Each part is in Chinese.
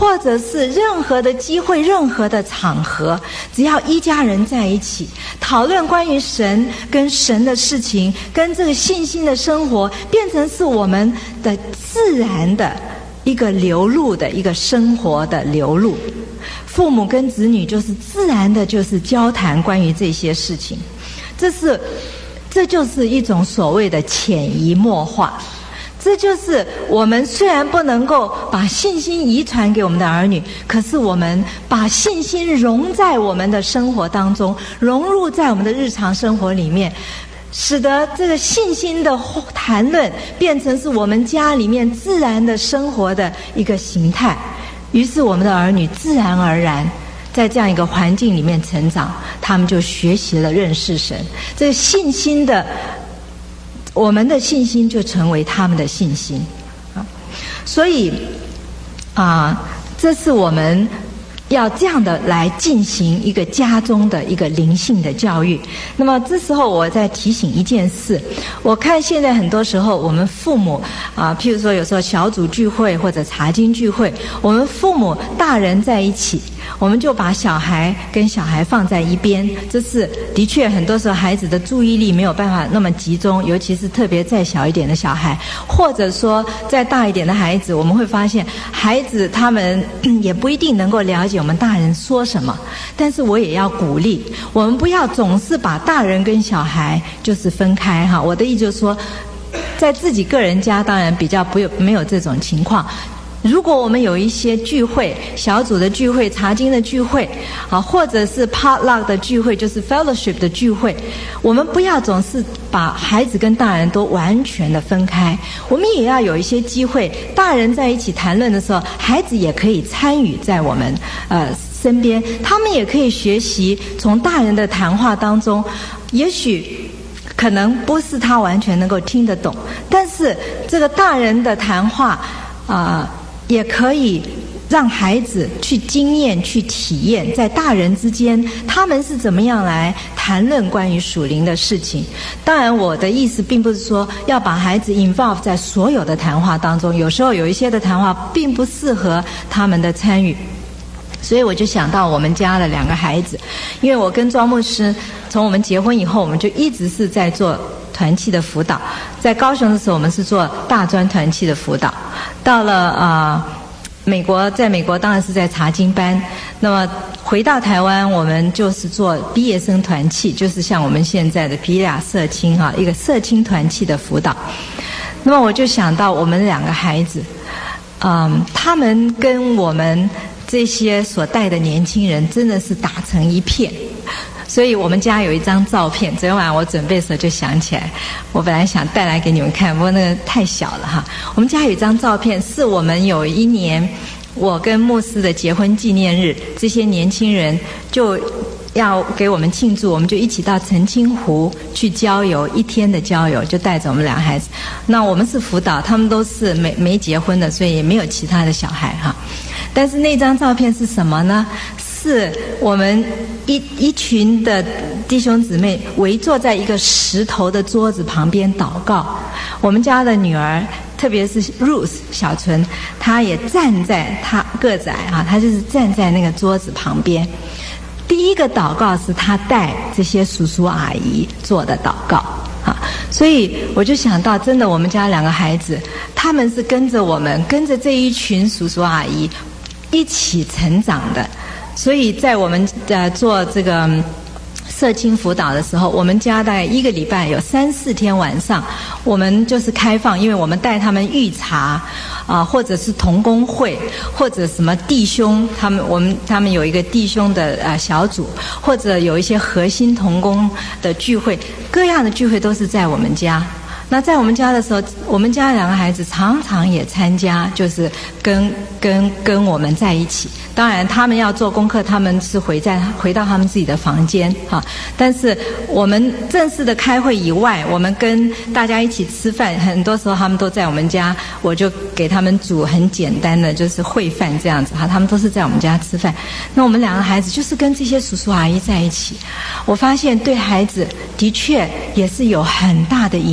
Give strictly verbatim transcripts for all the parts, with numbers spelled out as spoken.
或者是任何的机会、任何的场合，只要一家人在一起讨论关于神跟神的事情，跟这个信心的生活，变成是我们的自然的一个流露的一个生活的流露。父母跟子女就是自然的，就是交谈关于这些事情，这是这就是一种所谓的潜移默化。这就是我们虽然不能够把信心遗传给我们的儿女，可是我们把信心融在我们的生活当中，融入在我们的日常生活里面，使得这个信心的谈论变成是我们家里面自然的生活的一个形态。于是我们的儿女自然而然在这样一个环境里面成长，他们就学习了认识神。这个信心的我们的信心就成为他们的信心啊，所以啊，这是我们要这样的来进行一个家中的一个灵性的教育。那么这时候我在提醒一件事，我看现在很多时候我们父母啊，譬如说有时候小组聚会或者查经聚会，我们父母大人在一起，我们就把小孩跟小孩放在一边，这是的确很多时候孩子的注意力没有办法那么集中，尤其是特别再小一点的小孩，或者说再大一点的孩子，我们会发现孩子他们也不一定能够了解我们大人说什么。但是我也要鼓励我们不要总是把大人跟小孩就是分开哈。我的意思就是说，在自己个人家当然比较不有没有这种情况。如果我们有一些聚会，小组的聚会、查经的聚会啊，或者是 potluck 的聚会，就是 fellowship 的聚会，我们不要总是把孩子跟大人都完全的分开，我们也要有一些机会，大人在一起谈论的时候，孩子也可以参与在我们呃身边，他们也可以学习从大人的谈话当中，也许可能不是他完全能够听得懂，但是这个大人的谈话啊、呃也可以让孩子去经验、去体验，在大人之间他们是怎么样来谈论关于属灵的事情。当然我的意思并不是说要把孩子 involve 在所有的谈话当中，有时候有一些的谈话并不适合他们的参与。所以我就想到我们家的两个孩子，因为我跟庄牧师从我们结婚以后，我们就一直是在做团契的辅导。在高雄的时候我们是做大专团契的辅导，到了啊、呃、美国，在美国当然是在查经班，那么回到台湾我们就是做毕业生团契，就是像我们现在的皮亚社青哈，一个社青团契的辅导。那么我就想到我们两个孩子嗯，他们跟我们这些所带的年轻人真的是打成一片。所以我们家有一张照片，昨天晚上我准备的时候就想起来，我本来想带来给你们看，不过那个太小了哈。我们家有一张照片，是我们有一年我跟牧师的结婚纪念日，这些年轻人就要给我们庆祝，我们就一起到澄清湖去郊游，一天的郊游，就带着我们俩孩子。那我们是辅导，他们都是没没结婚的，所以也没有其他的小孩哈。但是那张照片是什么呢？是我们一一群的弟兄姊妹围坐在一个石头的桌子旁边祷告。我们家的女儿，特别是 Ruth 小纯，她也站在，她个子矮啊，她就是站在那个桌子旁边。第一个祷告是她带这些叔叔阿姨做的祷告啊，所以我就想到，真的我们家两个孩子，他们是跟着我们，跟着这一群叔叔阿姨一起成长的。所以在我们呃做这个社青辅导的时候，我们家大概一个礼拜有三四天晚上，我们就是开放，因为我们带他们预查啊、呃，或者是同工会，或者什么弟兄，他们我们他们有一个弟兄的呃小组，或者有一些核心同工的聚会，各样的聚会都是在我们家。那在我们家的时候，我们家两个孩子常常也参加，就是跟跟跟我们在一起。当然他们要做功课，他们是回在回到他们自己的房间哈。但是我们正式的开会以外，我们跟大家一起吃饭，很多时候他们都在我们家，我就给他们煮很简单的就是烩饭这样子哈，他们都是在我们家吃饭。那我们两个孩子就是跟这些叔叔阿姨在一起，我发现对孩子的确也是有很大的影响。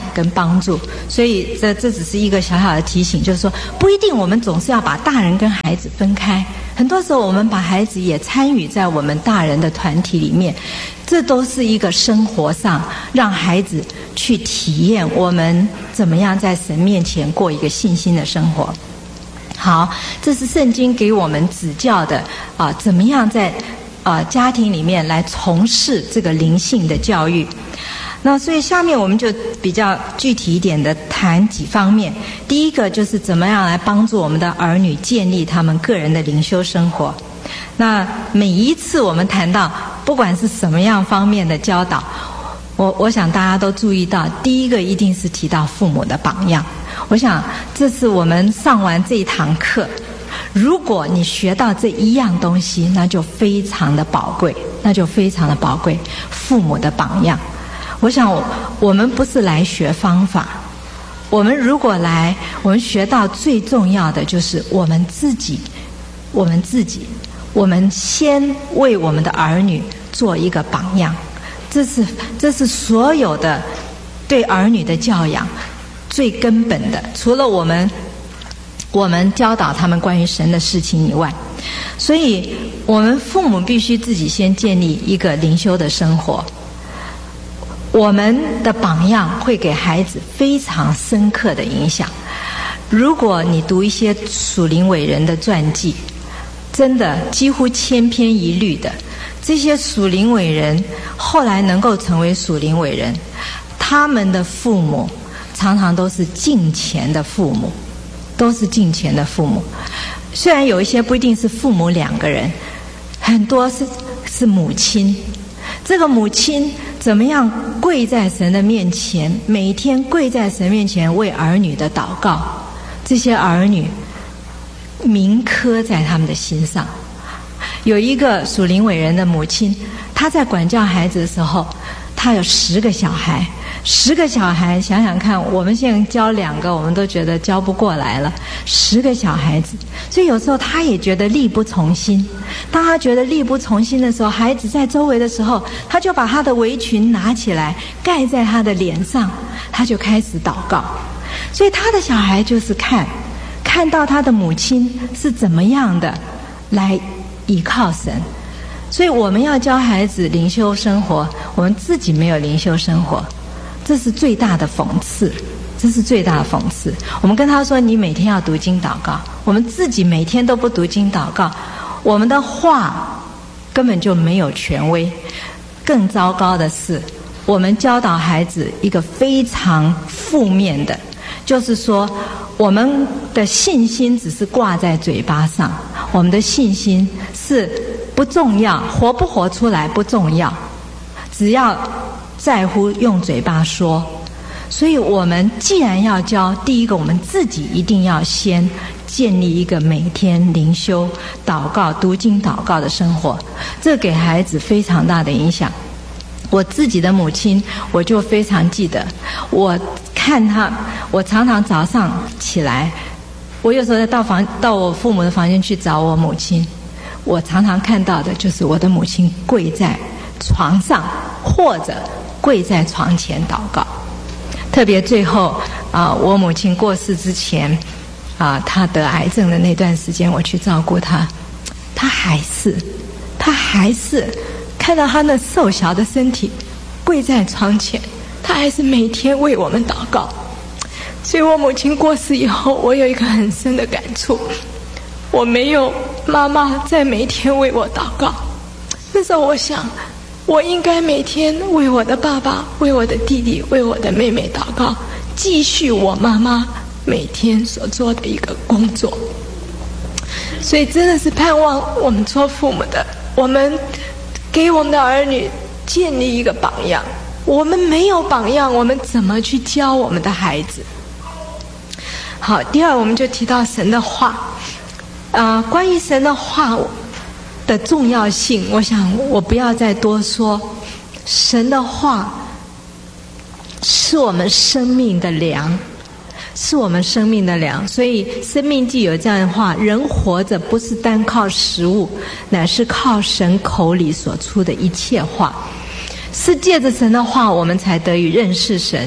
跟帮助。所以这这只是一个小小的提醒，就是说不一定我们总是要把大人跟孩子分开，很多时候我们把孩子也参与在我们大人的团体里面，这都是一个生活上让孩子去体验我们怎么样在神面前过一个信心的生活。好，这是圣经给我们指教的啊、呃，怎么样在啊、呃、家庭里面来从事这个灵性的教育。那所以下面我们就比较具体一点的谈几方面。第一个就是怎么样来帮助我们的儿女建立他们个人的灵修生活。那每一次我们谈到不管是什么样方面的教导，我我想大家都注意到，第一个一定是提到父母的榜样。我想这是我们上完这一堂课，如果你学到这一样东西，那就非常的宝贵，那就非常的宝贵。父母的榜样，我想我我们不是来学方法，我们如果来，我们学到最重要的就是我们自己，我们自己，我们先为我们的儿女做一个榜样。这是这是所有的对儿女的教养最根本的，除了我们我们教导他们关于神的事情以外，所以我们父母必须自己先建立一个灵修的生活。我们的榜样会给孩子非常深刻的影响。如果你读一些属灵伟人的传记，真的几乎千篇一律的，这些属灵伟人后来能够成为属灵伟人，他们的父母常常都是敬虔的父母，都是敬虔的父母。虽然有一些不一定是父母两个人，很多是是母亲。这个母亲怎么样跪在神的面前，每天跪在神面前为儿女的祷告，这些儿女铭刻在他们的心上。有一个属灵伟人的母亲，她在管教孩子的时候，她有十个小孩，十个小孩，想想看，我们现在教两个，我们都觉得教不过来了，十个小孩子，所以有时候她也觉得力不从心。当她觉得力不从心的时候，孩子在周围的时候，她就把她的围裙拿起来盖在她的脸上，她就开始祷告。所以她的小孩就是看看到她的母亲是怎么样的来依靠神。所以我们要教孩子灵修生活，我们自己没有灵修生活，这是最大的讽刺，这是最大的讽刺。我们跟他说你每天要读经祷告，我们自己每天都不读经祷告，我们的话根本就没有权威。更糟糕的是，我们教导孩子一个非常负面的，就是说我们的信心只是挂在嘴巴上，我们的信心是不重要，活不活出来不重要，只要在乎用嘴巴说。所以我们既然要教，第一个我们自己一定要先建立一个每天灵修、祷告、读经祷告的生活，这给孩子非常大的影响。我自己的母亲，我就非常记得，我看她，我常常早上起来，我有时候到房到我父母的房间去找我母亲，我常常看到的就是我的母亲跪在床上，或者跪在床前祷告。特别最后啊、呃，我母亲过世之前啊、呃，她得癌症的那段时间，我去照顾她，她还是，她还是看到她那瘦小的身体，跪在床前，她还是每天为我们祷告。所以我母亲过世以后，我有一个很深的感触，我没有妈妈在每天为我祷告。那时候我想，我应该每天为我的爸爸、为我的弟弟、为我的妹妹祷告，继续我妈妈每天所做的一个工作。所以真的是盼望我们做父母的，我们给我们的儿女建立一个榜样。我们没有榜样，我们怎么去教我们的孩子？好，第二我们就提到神的话。呃，关于神的话的重要性，我想我不要再多说。神的话是我们生命的粮，是我们生命的粮。所以生命记有这样的话，人活着不是单靠食物，乃是靠神口里所出的一切话。是借着神的话，我们才得以认识神。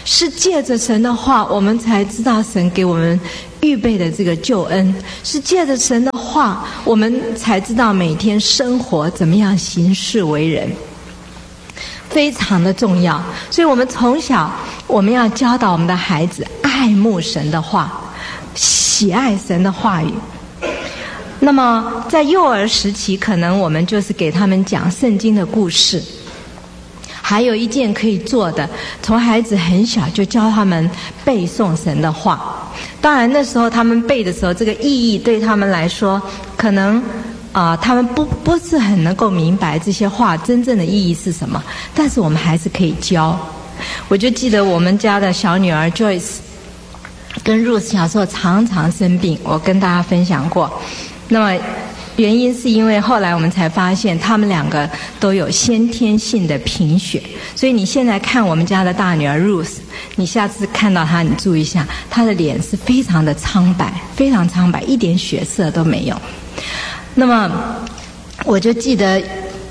是借着神的话，我们才知道神给我们预备的这个救恩；是借着神的话，我们才知道每天生活怎么样行事为人，非常的重要。所以我们从小我们要教导我们的孩子爱慕神的话，喜爱神的话语。那么在幼儿时期，可能我们就是给他们讲圣经的故事。还有一件可以做的，从孩子很小就教他们背诵神的话。当然那时候他们背的时候，这个意义对他们来说可能啊、呃，他们不不是很能够明白这些话真正的意义是什么，但是我们还是可以教。我就记得我们家的小女儿 Joyce 跟 Ruth 小时候常常生病，我跟大家分享过。那么原因是因为后来我们才发现他们两个都有先天性的贫血，所以你现在看我们家的大女儿 Ruth， 你下次看到她你注意一下，她的脸是非常的苍白，非常苍白，一点血色都没有。那么我就记得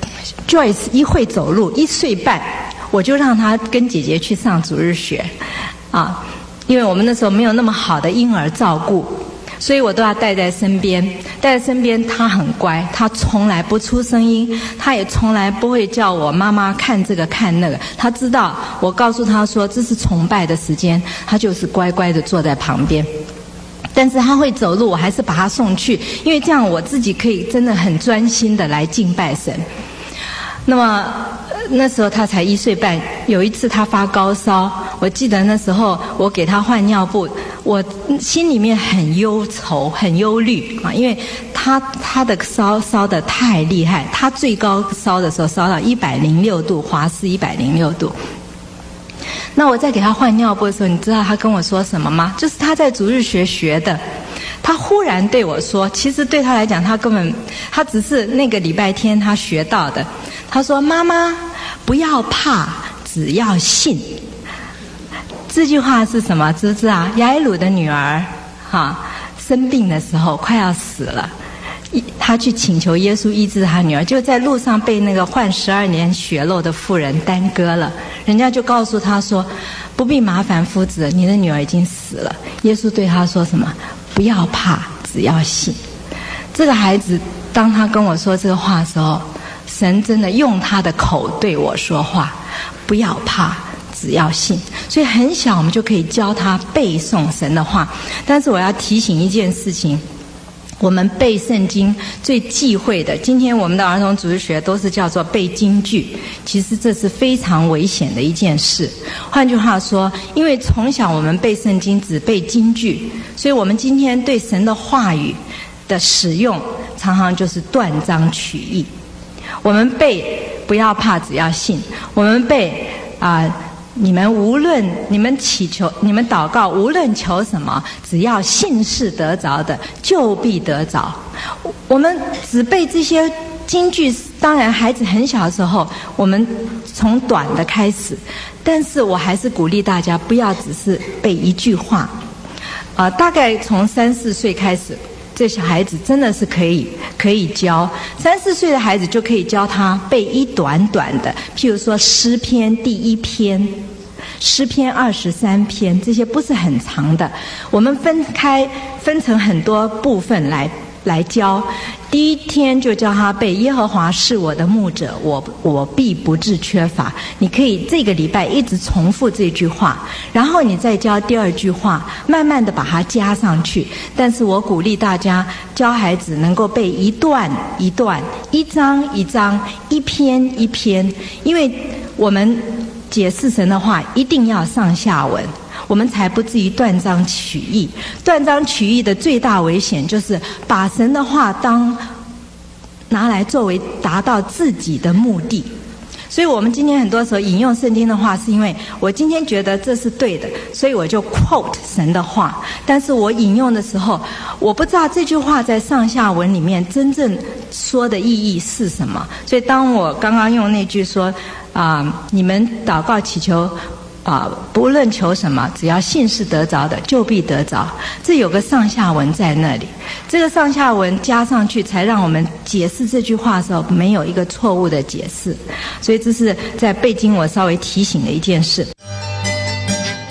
Joyce 一会走路，一岁半，我就让她跟姐姐去上主日学啊，因为我们那时候没有那么好的婴儿照顾，所以我都要带在身边，带在身边。他很乖，他从来不出声音，他也从来不会叫我妈妈看这个看那个。他知道我告诉他说这是崇拜的时间，他就是乖乖的坐在旁边。但是他会走路，我还是把他送去，因为这样我自己可以真的很专心的来敬拜神。那么那时候他才一岁半，有一次他发高烧，我记得那时候我给他换尿布，我心里面很忧愁很忧虑啊，因为他他的烧烧得太厉害，他最高烧的时候烧到一百零六度，华氏一百零六度。那我在给他换尿布的时候，你知道他跟我说什么吗？就是他在主日学学的。他忽然对我说，其实对他来讲，他根本他只是那个礼拜天他学到的。他说：“妈妈，不要怕，只要信。”这句话是什么？知不知道？雅伊鲁的女儿哈生病的时候快要死了，他去请求耶稣医治他女儿，就在路上被那个患十二年血漏的妇人耽搁了。人家就告诉他说：“不必麻烦夫子，你的女儿已经死了。”耶稣对他说什么？不要怕，只要信。这个孩子当他跟我说这个话的时候，神真的用他的口对我说话，不要怕，只要信。所以很小我们就可以教他背诵神的话。但是我要提醒一件事情，我们背圣经最忌讳的，今天我们的儿童主日学都是叫做背金句，其实这是非常危险的一件事。换句话说，因为从小我们背圣经只背金句，所以我们今天对神的话语的使用常常就是断章取义。我们背不要怕，只要信。我们背啊、呃，你们无论你们祈求，你们祷告，无论求什么，只要信是得着的，就必得着。我们只背这些金句，当然孩子很小的时候，我们从短的开始，但是我还是鼓励大家不要只是背一句话，啊、呃，大概从三四岁开始。这小孩子真的是可以可以教，三四岁的孩子就可以教他背一短短的，譬如说诗篇第一篇，诗篇二十三篇，这些不是很长的，我们分开分成很多部分来来教。第一天就教他背耶和华是我的牧者，我我必不致缺乏。你可以这个礼拜一直重复这句话，然后你再教第二句话，慢慢的把它加上去。但是我鼓励大家教孩子能够背一段一段，一章一章，一篇一篇，因为我们解释神的话一定要上下文，我们才不至于断章取义。断章取义的最大危险就是把神的话当拿来作为达到自己的目的。所以我们今天很多时候引用圣经的话，是因为我今天觉得这是对的，所以我就 quote 神的话。但是我引用的时候，我不知道这句话在上下文里面真正说的意义是什么。所以当我刚刚用那句说啊、呃，你们祷告祈求啊、呃，不论求什么，只要信是得着的，就必得着。这有个上下文在那里，这个上下文加上去，才让我们解释这句话的时候没有一个错误的解释。所以这是在背经我稍微提醒的一件事。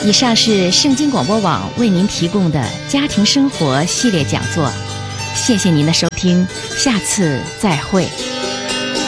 以上是圣经广播网为您提供的家庭生活系列讲座，谢谢您的收听，下次再会。